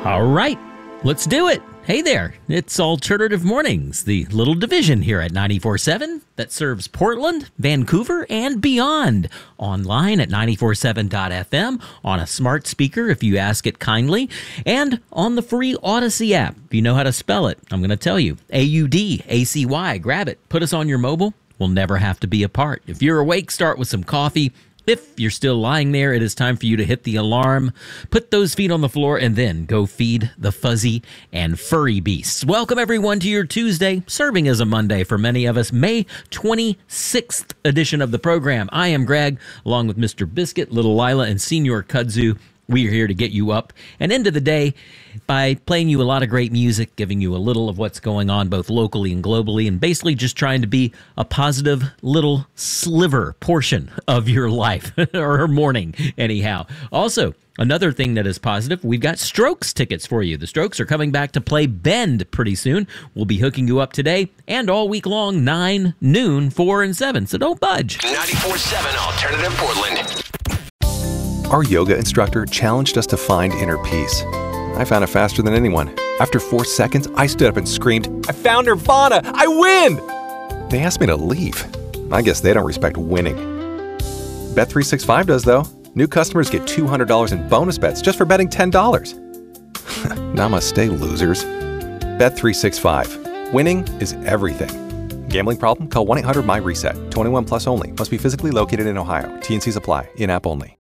All right, let's do it. Hey there, it's Alternative Mornings, the little division here at 94.7 that serves Portland, Vancouver, and beyond. Online at 94.7.fm, on a smart speaker if you ask it kindly, and on the free Odyssey app. If you know how to spell it, I'm going to tell you. AUDACY. Grab it, put us on your mobile. We'll never have to be apart. If you're awake, start with some coffee. If you're still lying there, it is time for you to hit the alarm, put those feet on the floor, and then go feed the fuzzy and furry beasts. Welcome, everyone, to your Tuesday, serving as a Monday for many of us, May 26th edition of the program. I am Greg, along with Mr. Biscuit, Little Lila, and Senior Kudzu. We are here to get you up and into the day by playing you a lot of great music, giving you a little of what's going on both locally and globally, and basically just trying to be a positive little sliver portion of your life or morning anyhow. Also, another thing that is positive, we've got Strokes tickets for you. The Strokes are coming back to play Bend pretty soon. We'll be hooking you up today and all week long, 9, noon, 4, and 7. So don't budge. 94.7 Alternative Portland. Our yoga instructor challenged us to find inner peace. I found it faster than anyone. After 4 seconds, I stood up and screamed, "I found Nirvana! I win!" They asked me to leave. I guess they don't respect winning. Bet365 does, though. New customers get $200 in bonus bets just for betting $10. Namaste, losers. Bet365. Winning is everything. Gambling problem? Call 1-800-MY-RESET. 21 plus only. Must be physically located in Ohio. T&Cs apply. In-app only.